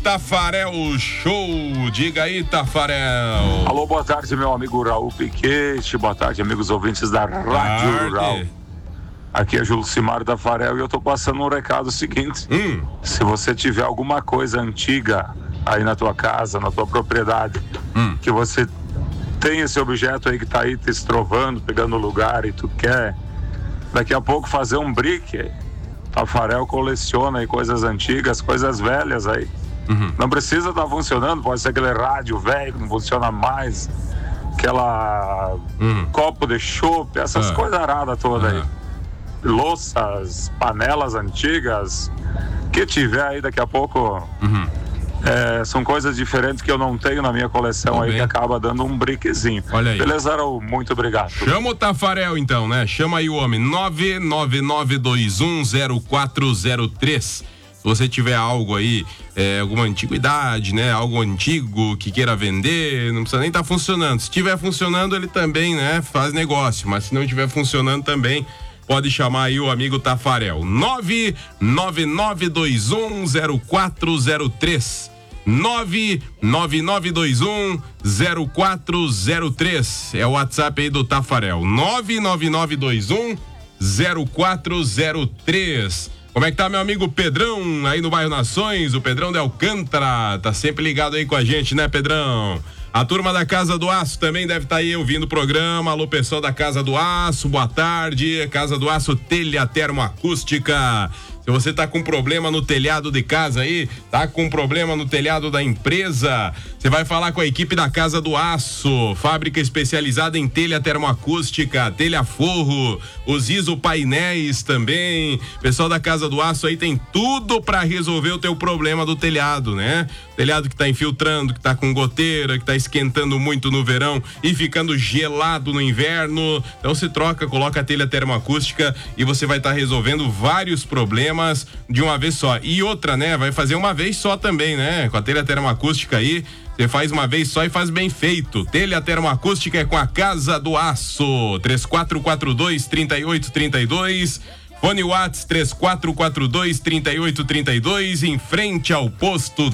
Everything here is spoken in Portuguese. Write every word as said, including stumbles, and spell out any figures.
Tafarel Show, diga aí, Tafarel. Alô, boa tarde, meu amigo Raul Piquete, boa tarde, amigos ouvintes da Rádio Rural. Aqui é Jucimar Tafarel e eu tô passando um recado seguinte. Hum. Se você tiver alguma coisa antiga aí na tua casa, na tua propriedade, hum. que você tem esse objeto aí que tá aí te estrovando, pegando lugar e tu quer daqui a pouco fazer um brick, Tafarel coleciona aí coisas antigas, coisas velhas aí. Uhum. Não precisa estar tá funcionando, pode ser aquele rádio velho que não funciona mais, aquela uhum. copo de chope, essas uhum. coisas aradas todas uhum. aí. Louças, panelas antigas, que tiver aí daqui a pouco, uhum. é, são coisas diferentes que eu não tenho na minha coleção. Tá aí bem. Que acaba dando um briquezinho. Olha aí. Beleza, Raul? Muito obrigado. Chama o Tafarel então, né? Chama aí o homem, nove nove nove dois um zero quatro zero três. Se você tiver algo aí, é, alguma antiguidade, né? Algo antigo que queira vender, não precisa nem estar tá funcionando. Se estiver funcionando, ele também, né? Faz negócio, mas se não estiver funcionando também, pode chamar aí o amigo Tafarel. nove nove nove dois um zero quatro zero três. nove nove nove dois um zero quatro zero três. É o WhatsApp aí do Tafarel. nove nove nove dois um zero quatro zero três. Como é que tá, meu amigo Pedrão, aí no bairro Nações? O Pedrão de Alcântara, tá sempre ligado aí com a gente, né, Pedrão? A turma da Casa do Aço também deve estar tá aí ouvindo o programa. Alô, pessoal da Casa do Aço, boa tarde. Casa do Aço, telha termoacústica. Se você tá com problema no telhado de casa aí, tá com problema no telhado da empresa, você vai falar com a equipe da Casa do Aço, fábrica especializada em telha termoacústica, telha forro, os isopainéis também. Pessoal da Casa do Aço aí tem tudo para resolver o teu problema do telhado, né? Telhado que tá infiltrando, que tá com goteira, que tá esquentando muito no verão e ficando gelado no inverno. Então se troca, coloca a telha termoacústica e você vai estar tá resolvendo vários problemas de uma vez só. E outra, né? Vai fazer uma vez só também, né? Com a telha termoacústica aí, você faz uma vez só e faz bem feito. Telha termoacústica é com a Casa do Aço. três quatro quatro dois, três oito três dois. Fone Whats três quatro quatro dois, três oito três dois, em frente ao posto